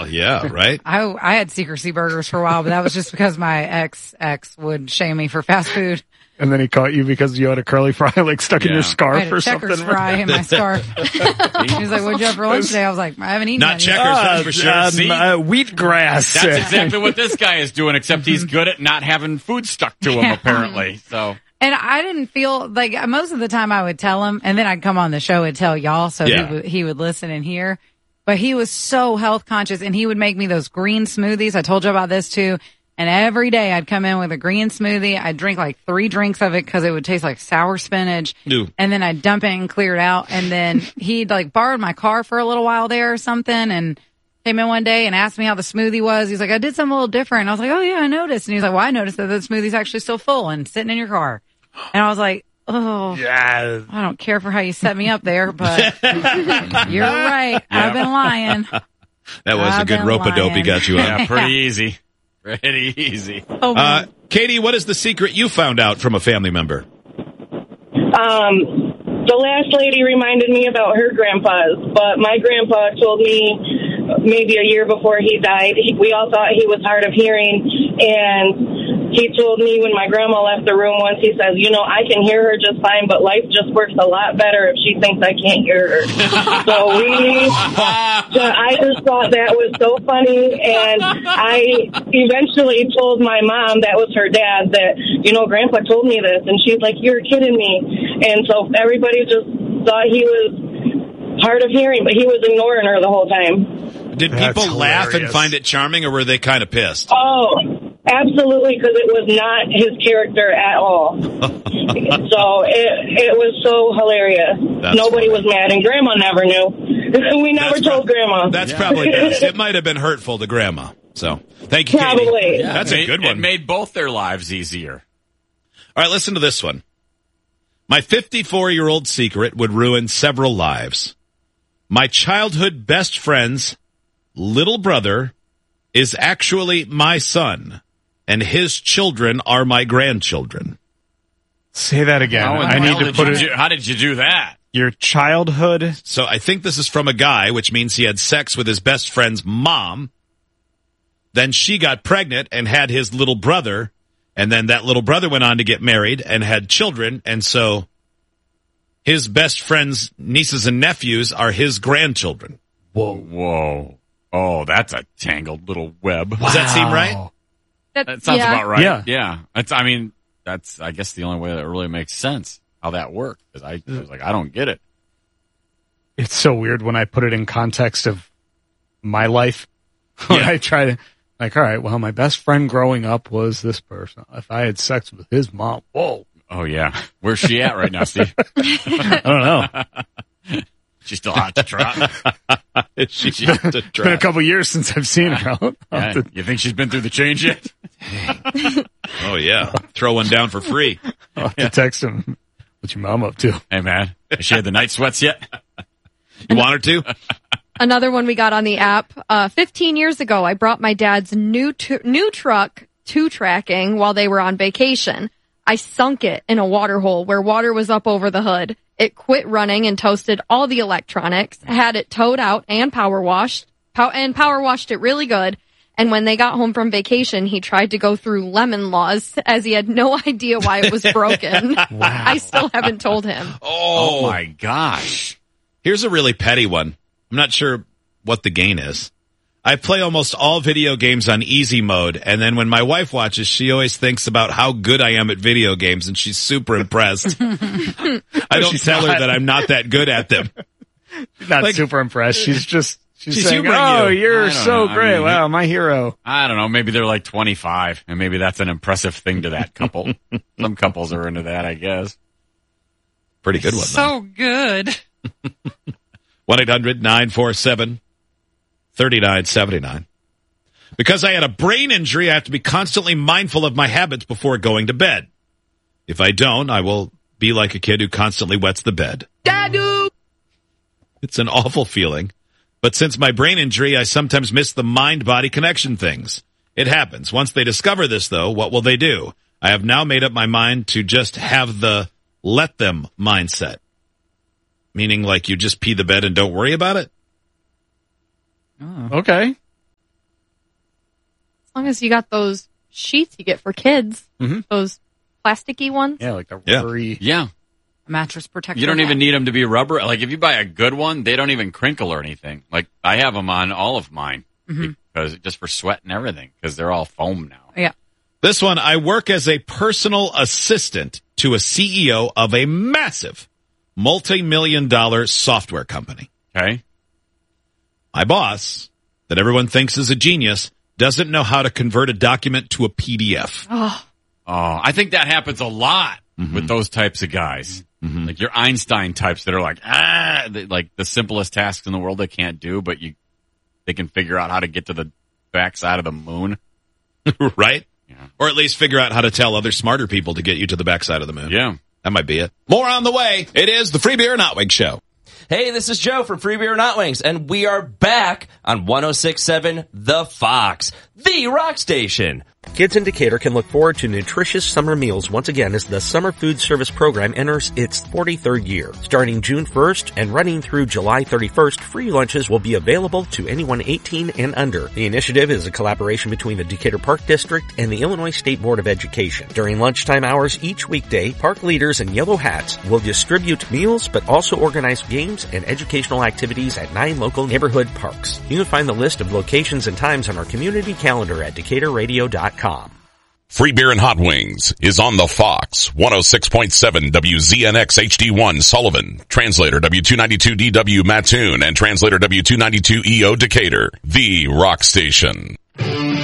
Yeah, right? I had secrecy burgers for a while, but that was just because my ex would shame me for fast food. And then he caught you because you had a curly fry like stuck in your I scarf had a or Checkers something. fry in my scarf. He was like, "What'd you have for lunch today?" I was like, "I haven't eaten Not that yet." Checkers, that's for sure. See? Wheatgrass. That's exactly what this guy is doing, except he's good at not having food stuck to him, apparently. So. And I didn't feel like most of the time I would tell him, and then I'd come on the show and tell y'all, so he would listen and hear. But he was so health conscious, and he would make me those green smoothies. I told you about this too. And every day I'd come in with a green smoothie. I'd drink like 3 drinks of it because it would taste like sour spinach. Ew. And then I'd dump it and clear it out. And then he'd like borrowed my car for a little while there or something, and came in one day and asked me how the smoothie was. He's like, "I did something a little different." And I was like, "Oh yeah, I noticed." And he's like, "Well, I noticed that the smoothie's actually still full and sitting in your car." And I was like, "Oh, Yeah. I don't care for how you set me up there, but you're right. I've been lying." That was a good rope-a-dope he got you on. Yeah, pretty easy. Pretty easy. Oh, man. Katie, what is the secret you found out from a family member? The last lady reminded me about her grandpa's, but my grandpa told me maybe a year before he died, we all thought he was hard of hearing, and he told me when my grandma left the room once, he says, "I can hear her just fine, but life just works a lot better if she thinks I can't hear her." So I just thought that was so funny, and I eventually told my mom, that was her dad, that, Grandpa told me this, and she's like, "You're kidding me." And so everybody just thought he was hard of hearing, but he was ignoring her the whole time. Did That's people laugh and hilarious. find it charming, or were they kind of pissed? Oh, absolutely, because it was not his character at all. So it was so hilarious. That's Nobody funny. was mad, and Grandma never knew. We never told Grandma. That's probably best. It might have been hurtful to Grandma. So, thank you, Katie. Probably. Yeah, That's a good It one. made both their lives easier. All right, listen to this one. My 54-year-old secret would ruin several lives. My childhood best friend's little brother is actually my son, and his children are my grandchildren. Say that again. How in the I hell need to did put you it. do- How did you do that? Your childhood. So I think this is from a guy, which means he had sex with his best friend's mom. Then she got pregnant and had his little brother. And then that little brother went on to get married and had children. And so his best friend's nieces and nephews are his grandchildren. Whoa. Oh, that's a tangled little web. Does that seem right? That sounds about right. Yeah. That's, I guess, the only way that really makes sense, how that worked. Because I was like, I don't get it. It's so weird when I put it in context of my life. When Yeah. I try to, all right, well, my best friend growing up was this person. If I had sex with his mom, whoa. Oh, yeah. Where's she at right now, Steve? I don't know. She's still hot to trot. She's just a It's been a drag. couple years since I've seen her. Yeah. You think she's been through the change yet? Oh, yeah. Throw one down for free. I'll have to text him. What's your mom up to? Hey, man. Has she had the night sweats yet? You want her to? Another one we got on the app. 15 years ago, I brought my dad's new truck to tracking while they were on vacation. I sunk it in a water hole where water was up over the hood. It quit running and toasted all the electronics, had it towed out and power washed it really good. And when they got home from vacation, he tried to go through lemon laws as he had no idea why it was broken. Wow. I still haven't told him. Oh, my gosh. Here's a really petty one. I'm not sure what the gain is. I play almost all video games on easy mode, and then when my wife watches, she always thinks about how good I am at video games, and she's super impressed. I don't tell her that I'm not that good at them. Not super impressed. She's saying, humoring "Oh, you." you're I don't so know. I great! mean, Wow, my hero." I don't know. Maybe they're like 25, and maybe that's an impressive thing to that couple. Some couples are into that, I guess. Pretty good one, So good. 1-800-947-3979. Because I had a brain injury, I have to be constantly mindful of my habits before going to bed. If I don't, I will be like a kid who constantly wets the bed. Dadu! It's an awful feeling. But since my brain injury, I sometimes miss the mind-body connection things. It happens. Once they discover this, though, what will they do? I have now made up my mind to just have the let them mindset. Meaning like you just pee the bed and don't worry about it? Okay. long as you got those sheets you get for kids, those plasticky ones. Yeah, like the rubbery. Yeah. Mattress protector. You don't even need them to be rubber. Like, if you buy a good one, they don't even crinkle or anything. Like, I have them on all of mine because just for sweat and everything because they're all foam now. Yeah. This one, I work as a personal assistant to a CEO of a massive multi-million-dollar software company. Okay. My boss, that everyone thinks is a genius, doesn't know how to convert a document to a PDF. Oh, I think that happens a lot with those types of guys. Like your Einstein types that are like, like the simplest tasks in the world they can't do, but they can figure out how to get to the backside of the moon. Right? Yeah. Or at least figure out how to tell other smarter people to get you to the backside of the moon. Yeah. That might be it. More on the way. It is the Free Beer and Hot Wings Show. Hey, this is Joe from Free Beer and Hot Wings, and we are back on 106.7 The Fox, the rock station. Kids in Decatur can look forward to nutritious summer meals once again as the Summer Food Service Program enters its 43rd year. Starting June 1st and running through July 31st, free lunches will be available to anyone 18 and under. The initiative is a collaboration between the Decatur Park District and the Illinois State Board of Education. During lunchtime hours each weekday, park leaders in yellow hats will distribute meals but also organize games and educational activities at 9 local neighborhood parks. You can find the list of locations and times on our community calendar at DecaturRadio.com. Free Beer and Hot Wings is on the Fox, 106.7 WZNX HD1 Sullivan, translator W292DW Mattoon, and translator W292EO Decatur, the rock station.